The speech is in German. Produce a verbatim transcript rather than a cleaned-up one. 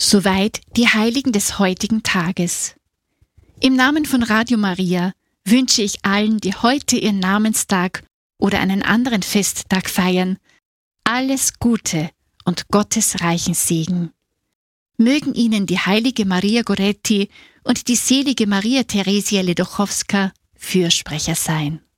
Soweit die Heiligen des heutigen Tages. Im Namen von Radio Maria wünsche ich allen, die heute ihren Namenstag oder einen anderen Festtag feiern, alles Gute und Gottes reichen Segen. Mögen Ihnen die heilige Maria Goretti und die selige Maria Theresia Ledochowska Fürsprecher sein.